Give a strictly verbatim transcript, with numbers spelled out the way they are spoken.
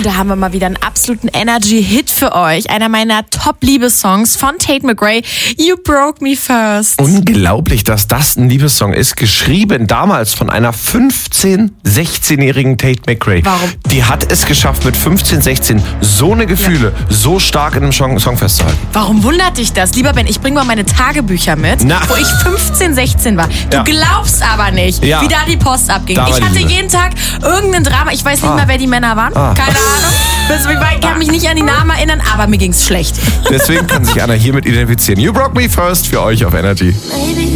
Und da haben wir mal wieder einen absoluten Energy-Hit für euch. Einer meiner Top-Liebessongs von Tate McRae, You Broke Me First. Unglaublich, dass das ein Liebessong ist. Geschrieben damals von einer fünfzehn-, sechzehnjährigen Tate McRae. Warum? Die hat es geschafft, mit fünfzehn, sechzehn so eine Gefühle ja. so stark in einem Song, Song festzuhalten. Warum wundert dich das? Lieber Ben, ich bringe mal meine Tagebücher mit, Na. wo ich fünfzehn, sechzehn war. Du ja. glaubst aber nicht, ja. wie da die Post abging. Da ich hatte Liebe. jeden Tag irgendein Drama. Ich weiß nicht ah. mal, wer die Männer waren. Ah. Keine Ahnung. Ich kann mich nicht an die Namen erinnern, aber mir ging's schlecht. Deswegen kann sich Anna hiermit identifizieren. You Broke Me First für euch auf Energy.